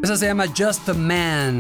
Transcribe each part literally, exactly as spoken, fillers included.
Esa se llama Just a Man,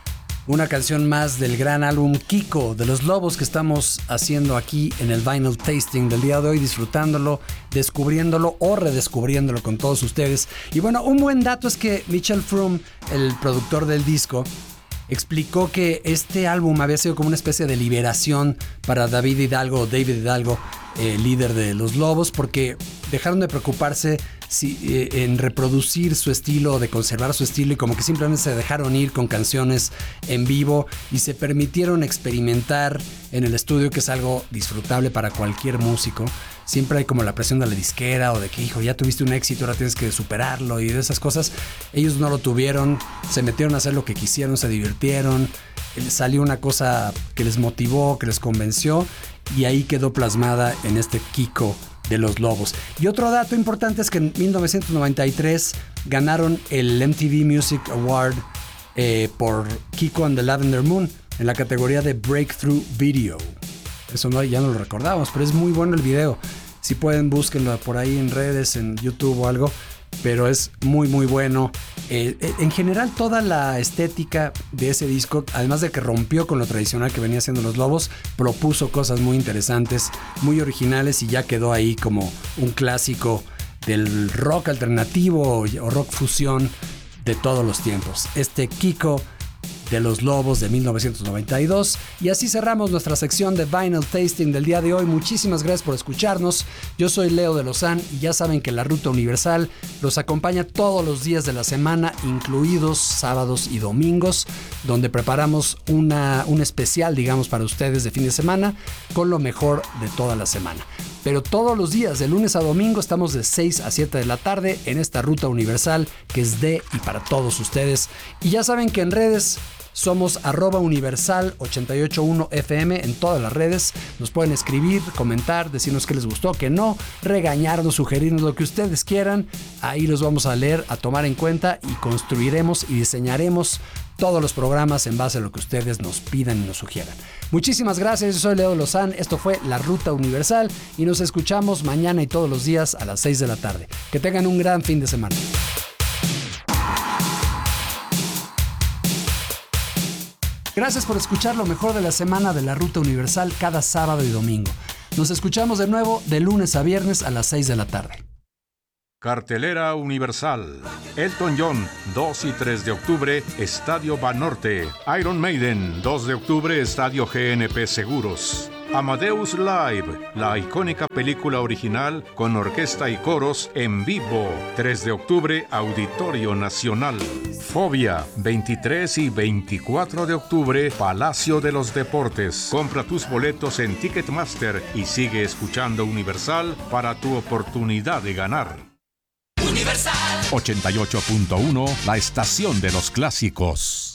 una canción más del gran álbum Kiko de Los Lobos que estamos haciendo aquí en el Vinyl Tasting del día de hoy, disfrutándolo, descubriéndolo o redescubriéndolo con todos ustedes. Y bueno, un buen dato es que Mitchell Froom, el productor del disco, explicó que este álbum había sido como una especie de liberación para David Hidalgo, David Hidalgo, eh, líder de Los Lobos, porque dejaron de preocuparse si, eh, en reproducir su estilo, de conservar su estilo, y como que simplemente se dejaron ir con canciones en vivo y se permitieron experimentar en el estudio, que es algo disfrutable para cualquier músico. Siempre hay como la presión de la disquera o de que, hijo, ya tuviste un éxito, ahora tienes que superarlo y de esas cosas. Ellos no lo tuvieron, se metieron a hacer lo que quisieron, se divirtieron, salió una cosa que les motivó, que les convenció, y ahí quedó plasmada en este Kiko de Los Lobos. Y otro dato importante es que en mil novecientos noventa y tres ganaron el M T V Music Award eh, por Kiko and the Lavender Moon en la categoría de Breakthrough Video. Eso no, ya no lo recordábamos, pero es muy bueno el video. Si pueden, búsquenlo por ahí en redes, en YouTube o algo, pero es muy muy bueno. Eh, en general, toda la estética de ese disco, además de que rompió con lo tradicional que venía haciendo Los Lobos, propuso cosas muy interesantes, muy originales, y ya quedó ahí como un clásico del rock alternativo o rock fusión de todos los tiempos. Este Kiko de Los Lobos de mil novecientos noventa y dos. Y así cerramos nuestra sección de Vinyl Tasting del día de hoy. Muchísimas gracias por escucharnos. Yo soy Leo de Lozán y ya saben que la Ruta Universal los acompaña todos los días de la semana, incluidos sábados y domingos, donde preparamos una, un especial, digamos, para ustedes de fin de semana con lo mejor de toda la semana. Pero todos los días, de lunes a domingo, estamos de seis a siete de la tarde en esta Ruta Universal que es de y para todos ustedes. Y ya saben que en redes somos arroba universal ochenta y ocho punto uno F M en todas las redes. Nos pueden escribir, comentar, decirnos qué les gustó, qué no, regañarnos, sugerirnos lo que ustedes quieran. Ahí los vamos a leer, a tomar en cuenta, y construiremos y diseñaremos todos los programas en base a lo que ustedes nos pidan y nos sugieran. Muchísimas gracias, yo soy Leo Lozán, esto fue La Ruta Universal y nos escuchamos mañana y todos los días a las seis de la tarde. Que tengan un gran fin de semana. Gracias por escuchar lo mejor de la semana de La Ruta Universal cada sábado y domingo. Nos escuchamos de nuevo de lunes a viernes a las seis de la tarde. Cartelera Universal. Elton John, dos y tres de octubre, Estadio Banorte. Iron Maiden, dos de octubre, Estadio G N P Seguros. Amadeus Live, la icónica película original con orquesta y coros en vivo. tres de octubre, Auditorio Nacional. Fobia, veintitrés y veinticuatro de octubre, Palacio de los Deportes. Compra tus boletos en Ticketmaster y sigue escuchando Universal para tu oportunidad de ganar. Universal ochenta y ocho punto uno, la estación de los clásicos.